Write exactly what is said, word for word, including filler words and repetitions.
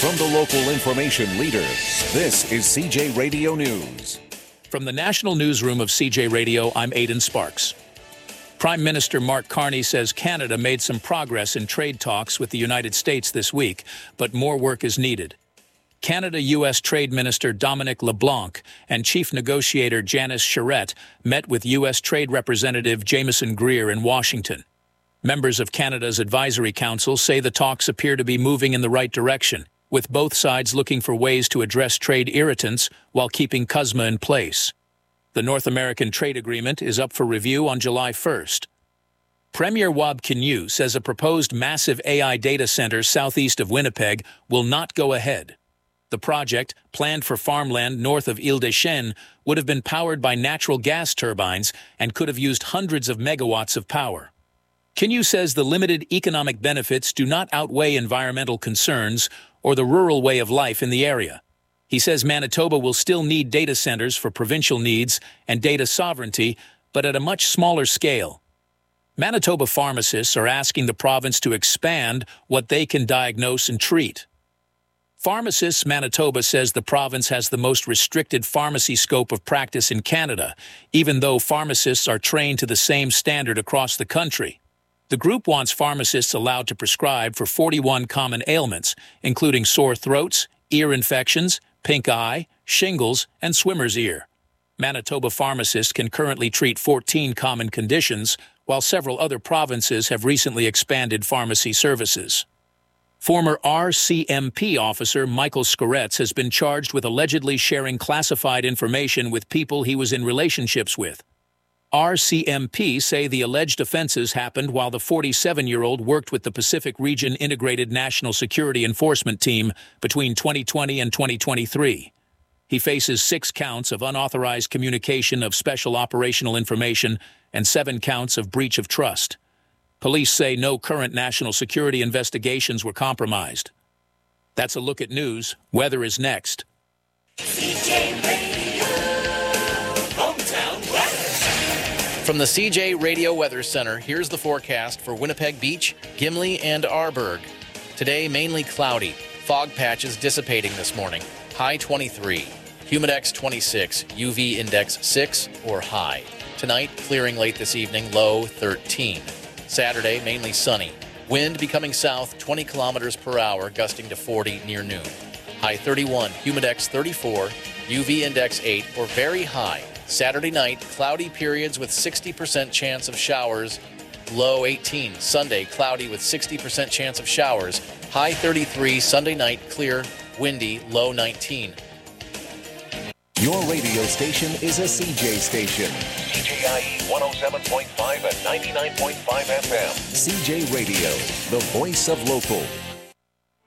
From the local information leader, this is C J Radio News. From the National Newsroom of C J Radio, I'm Aidan Sparks. Prime Minister Mark Carney says Canada made some progress in trade talks with the United States this week, but more work is needed. Canada-U S Trade Minister Dominic LeBlanc and Chief Negotiator Janice Charette met with U S Trade Representative Jameson Greer in Washington. Members of Canada's Advisory Council say the talks appear to be moving in the right direction, with both sides looking for ways to address trade irritants while keeping C U S M A in place. The North American Trade Agreement is up for review on July first. Premier Wab Kinew says a proposed massive A I data center southeast of Winnipeg will not go ahead. The project, planned for farmland north of Ile-des-Chênes, would have been powered by natural gas turbines and could have used hundreds of megawatts of power. Kinew says the limited economic benefits do not outweigh environmental concerns or the rural way of life in the area. He says Manitoba will still need data centers for provincial needs and data sovereignty, but at a much smaller scale. Manitoba pharmacists are asking the province to expand what they can diagnose and treat. Pharmacists Manitoba says the province has the most restricted pharmacy scope of practice in Canada, even though pharmacists are trained to the same standard across the country. The group wants pharmacists allowed to prescribe for forty-one common ailments, including sore throats, ear infections, pink eye, shingles, and swimmer's ear. Manitoba pharmacists can currently treat fourteen common conditions, while several other provinces have recently expanded pharmacy services. Former R C M P officer Michael Skoretz has been charged with allegedly sharing classified information with people he was in relationships with. R C M P say the alleged offenses happened while the forty-seven-year-old worked with the Pacific Region Integrated National Security Enforcement Team between twenty twenty and twenty twenty-three. He faces six counts of unauthorized communication of special operational information and seven counts of breach of trust. Police say no current national security investigations were compromised. That's a look at news. Weather is next. C J Radio, hometown weather. From the C J Radio Weather Center, here's the forecast for Winnipeg Beach, Gimli, and Arborg. Today, mainly cloudy. Fog patches dissipating this morning. High twenty-three. Humidex twenty-six. U V index six or high. Tonight, clearing late this evening. Low thirteen. Saturday, mainly sunny. Wind becoming south twenty kilometers per hour, gusting to forty near noon. High thirty-one, humidex thirty-four, U V index eight or very high. Saturday night, cloudy periods with sixty percent chance of showers, low eighteen. Sunday, cloudy with sixty percent chance of showers, high thirty-three. Sunday night, clear, windy, low nineteen. Your radio station is a C J station. C J I E one oh seven point five and ninety-nine point five F M. C J Radio, the voice of local.